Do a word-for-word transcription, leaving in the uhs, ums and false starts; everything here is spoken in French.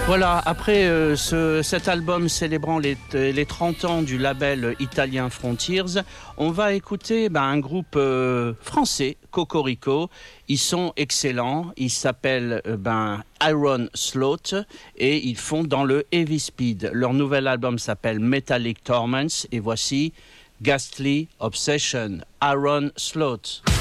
Voilà, après euh, ce, cet album célébrant les, les trente ans du label italien Frontiers, on va écouter ben, un groupe euh, français, Cocorico. Ils sont excellents, ils s'appellent euh, ben, Iron Slot et ils font dans le heavy speed. Leur nouvel album s'appelle Metallic Torments et voici Ghastly Obsession, Iron Slot.